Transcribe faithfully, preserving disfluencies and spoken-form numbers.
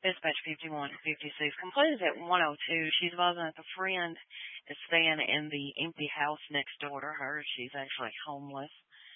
Dispatch fifty-one fifty-six. Completed at one oh two. She's advising that the friend is staying in the empty house next door to her. She's actually homeless.